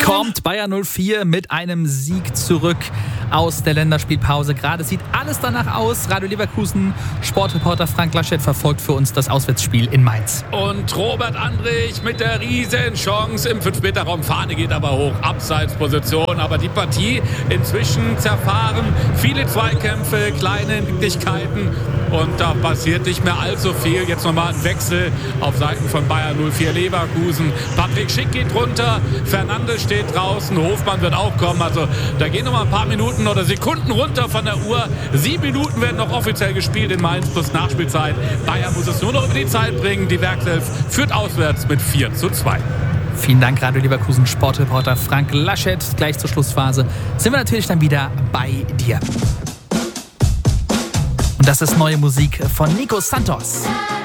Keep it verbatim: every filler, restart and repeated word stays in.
kommt Bayer null vier mit einem Sieg zurück aus der Länderspielpause. Gerade sieht alles danach aus. Radio Leverkusen Sportreporter Frank Laschet verfolgt für uns das Auswärtsspiel in Mainz. Und Robert Andrich mit der riesen Chance im fünf Meter Raum. Fahne geht aber hoch, Abseitsposition. Aber die Partie inzwischen zerfahren. Viele Zweikämpfe, kleine Nicklichkeiten. Und da passiert nicht mehr allzu viel. Jetzt nochmal ein Wechsel auf Seiten von Bayer null vier Leverkusen. Patrick Schick geht runter, Fernandes steht draußen, Hofmann wird auch kommen. Also da gehen nochmal ein paar Minuten oder Sekunden runter von der Uhr. Sieben Minuten werden noch offiziell gespielt in Mainz plus Nachspielzeit. Bayern muss es nur noch über die Zeit bringen. Die Werkself führt auswärts mit vier zu zwei. Vielen Dank, Radio Leverkusen Sportreporter Frank Laschet. Gleich zur Schlussphase sind wir natürlich dann wieder bei dir. Und das ist neue Musik von Nico Santos.